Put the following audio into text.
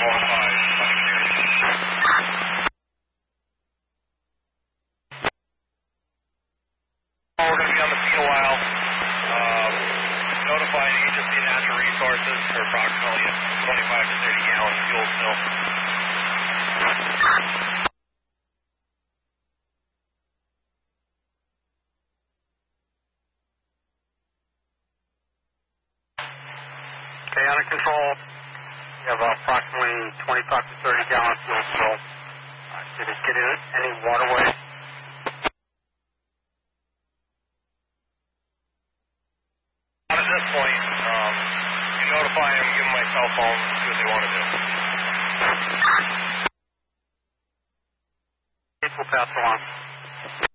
We're going to be on the scene a while. Notifying Agency of Natural Resources for approximately 25 to 30 gallons fuel spill. Okay, under control. We have approximately 25 to 30 gallons fuel spill. Did it get in any waterway? At this point, you notify them, give them my cell phone, see what they want to do. We'll pass along.